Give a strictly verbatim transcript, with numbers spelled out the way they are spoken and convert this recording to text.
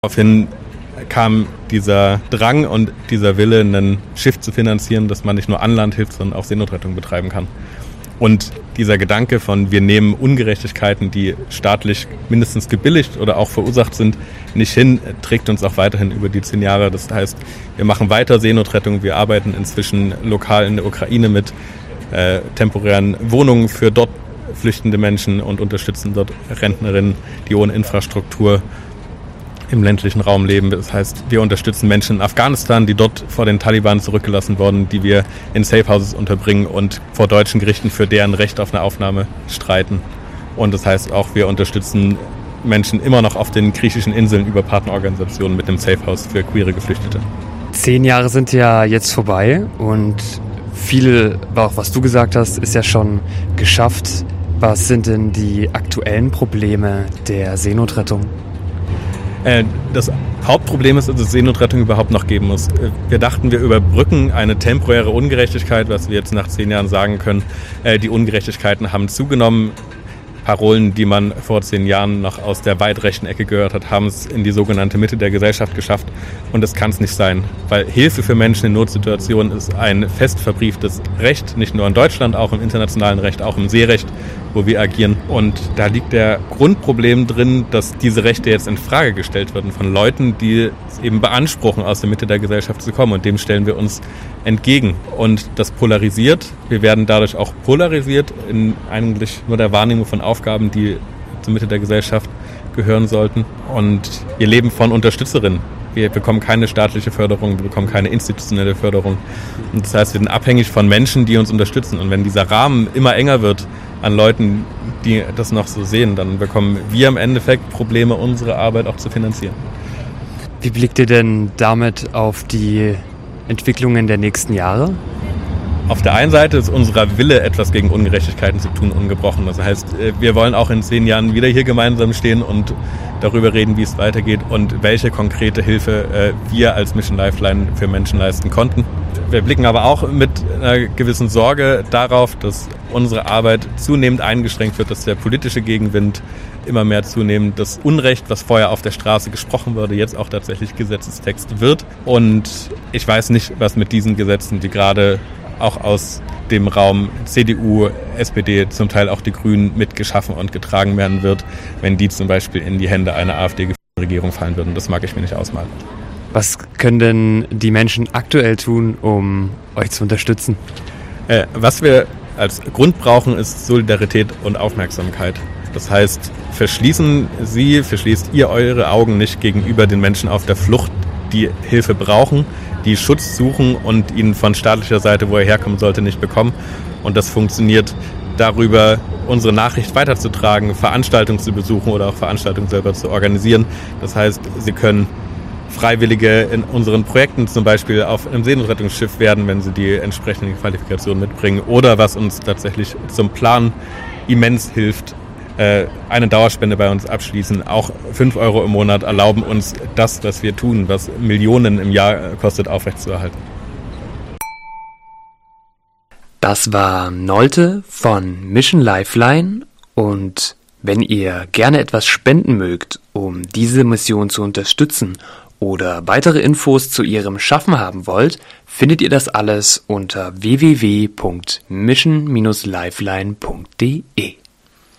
Daraufhin kam dieser Drang und dieser Wille, ein Schiff zu finanzieren, dass man nicht nur an Land hilft, sondern auch Seenotrettung betreiben kann. Und dieser Gedanke von, wir nehmen Ungerechtigkeiten, die staatlich mindestens gebilligt oder auch verursacht sind, nicht hin, trägt uns auch weiterhin über die zehn Jahre. Das heißt, wir machen weiter Seenotrettung, wir arbeiten inzwischen lokal in der Ukraine mit äh, temporären Wohnungen für dort flüchtende Menschen und unterstützen dort Rentnerinnen, die ohne Infrastruktur im ländlichen Raum leben. Das heißt, wir unterstützen Menschen in Afghanistan, die dort vor den Taliban zurückgelassen wurden, die wir in Safehouses unterbringen und vor deutschen Gerichten für deren Recht auf eine Aufnahme streiten. Und das heißt auch, wir unterstützen Menschen immer noch auf den griechischen Inseln über Partnerorganisationen mit einem Safehouse für queere Geflüchtete. Zehn Jahre sind ja jetzt vorbei und viel, auch was du gesagt hast, ist ja schon geschafft. Was sind denn die aktuellen Probleme der Seenotrettung? Das Hauptproblem ist, dass es Seenotrettung überhaupt noch geben muss. Wir dachten, wir überbrücken eine temporäre Ungerechtigkeit, was wir jetzt nach zehn Jahren sagen können. Die Ungerechtigkeiten haben zugenommen. Parolen, die man vor zehn Jahren noch aus der weit rechten Ecke gehört hat, haben es in die sogenannte Mitte der Gesellschaft geschafft. Und das kann es nicht sein, weil Hilfe für Menschen in Notsituationen ist ein fest verbrieftes Recht, nicht nur in Deutschland, auch im internationalen Recht, auch im Seerecht, wo wir agieren. Und da liegt der Grundproblem drin, dass diese Rechte jetzt in Frage gestellt werden von Leuten, die es eben beanspruchen, aus der Mitte der Gesellschaft zu kommen. Und dem stellen wir uns entgegen. Und das polarisiert. Wir werden dadurch auch polarisiert in eigentlich nur der Wahrnehmung von Aufgaben, die zur Mitte der Gesellschaft gehören sollten. Und wir leben von Unterstützerinnen. Wir bekommen keine staatliche Förderung, wir bekommen keine institutionelle Förderung. Und das heißt, wir sind abhängig von Menschen, die uns unterstützen. Und wenn dieser Rahmen immer enger wird an Leuten, die das noch so sehen, dann bekommen wir im Endeffekt Probleme, unsere Arbeit auch zu finanzieren. Wie blickt ihr denn damit auf die Entwicklungen der nächsten Jahre? Auf der einen Seite ist unser Wille, etwas gegen Ungerechtigkeiten zu tun, ungebrochen. Das heißt, wir wollen auch in zehn Jahren wieder hier gemeinsam stehen und darüber reden, wie es weitergeht und welche konkrete Hilfe wir als Mission Lifeline für Menschen leisten konnten. Wir blicken aber auch mit einer gewissen Sorge darauf, dass unsere Arbeit zunehmend eingeschränkt wird, dass der politische Gegenwind immer mehr zunehmend, das Unrecht, was vorher auf der Straße gesprochen wurde, jetzt auch tatsächlich Gesetzestext wird. Und ich weiß nicht, was mit diesen Gesetzen, die gerade auch aus dem Raum C D U, S P D, zum Teil auch die Grünen mitgeschaffen und getragen werden wird, wenn die zum Beispiel in die Hände einer AfD-geführten Regierung fallen würden. Das mag ich mir nicht ausmalen. Was können denn die Menschen aktuell tun, um euch zu unterstützen? Äh, was wir als Grund brauchen, ist Solidarität und Aufmerksamkeit. Das heißt, verschließen Sie, verschließt ihr eure Augen nicht gegenüber den Menschen auf der Flucht, die Hilfe brauchen, die Schutz suchen und ihn von staatlicher Seite, wo er herkommen sollte, nicht bekommen. Und das funktioniert darüber, unsere Nachricht weiterzutragen, Veranstaltungen zu besuchen oder auch Veranstaltungen selber zu organisieren. Das heißt, Sie können Freiwillige in unseren Projekten zum Beispiel auf einem Seenotrettungsschiff werden, wenn sie die entsprechenden Qualifikationen mitbringen. Oder was uns tatsächlich zum Plan immens hilft, eine Dauerspende bei uns abschließen. Auch fünf Euro im Monat erlauben uns das, was wir tun, was Millionen im Jahr kostet, aufrechtzuerhalten. Das war Nolte von Mission Lifeline. Und wenn ihr gerne etwas spenden mögt, um diese Mission zu unterstützen oder weitere Infos zu ihrem Schaffen haben wollt, findet ihr das alles unter w w w punkt mission dash lifeline punkt d e.